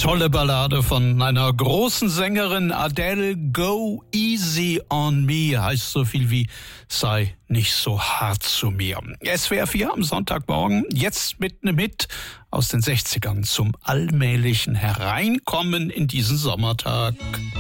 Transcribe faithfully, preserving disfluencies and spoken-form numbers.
Tolle Ballade von einer großen Sängerin, Adele. Go Easy on Me heißt so viel wie sei nicht so hart zu mir. S W R vier am Sonntagmorgen, jetzt mit einem Hit aus den sechzigern zum allmählichen Hereinkommen in diesen Sommertag.